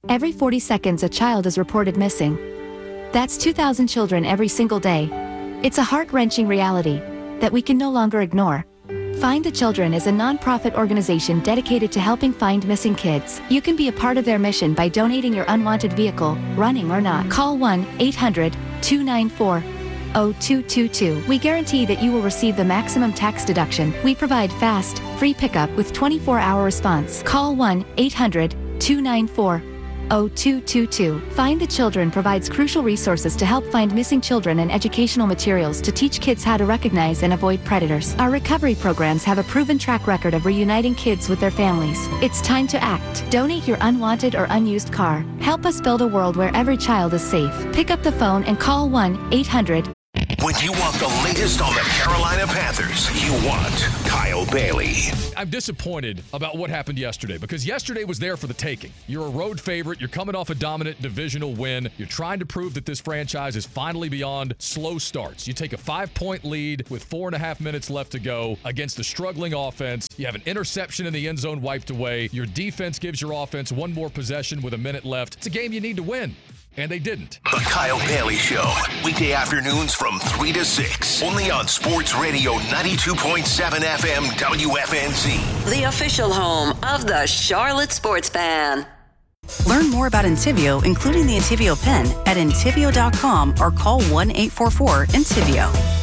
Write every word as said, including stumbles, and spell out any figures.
Every forty seconds a child is reported missing. That's two thousand children every single day. It's a heart-wrenching reality that we can no longer ignore. Find the Children is a non-profit organization dedicated to helping find missing kids. You can be a part of their mission by donating your unwanted vehicle, running or not. Call one eight hundred two nine four zero two two two. We guarantee that you will receive the maximum tax deduction. We provide fast, free pickup with twenty-four hour response. Call one eight hundred two nine four zero two two two. Find the Children provides crucial resources to help find missing children and educational materials to teach kids how to recognize and avoid predators. Our recovery programs have a proven track record of reuniting kids with their families. It's time to act. Donate your unwanted or unused car. Help us build a world where every child is safe. Pick up the phone and call one eight hundred. When you want the latest on the Carolina Panthers, you want Kyle Bailey. I'm disappointed about what happened yesterday because yesterday was there for the taking. You're a road favorite. You're coming off a dominant divisional win. You're trying to prove that this franchise is finally beyond slow starts. You take a five-point lead with four and a half minutes left to go against a struggling offense. You have an interception in the end zone wiped away. Your defense gives your offense one more possession with a minute left. It's a game you need to win. And they didn't. The Kyle Bailey Show, weekday afternoons from three to six, only on Sports Radio ninety-two point seven F M W F N Z. The official home of the Charlotte Sports Fan. Learn more about Entivio, including the Entivio pen, at Entivio dot com or call one eight four four Entivio.